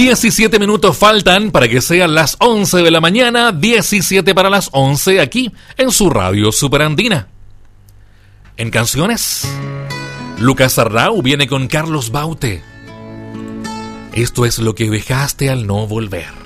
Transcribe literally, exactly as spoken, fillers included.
diecisiete minutos faltan para que sean las once de la mañana, diecisiete para las once aquí en su radio Superandina. En canciones, Lucas Arrau viene con Carlos Baute. Esto es lo que dejaste al no volver.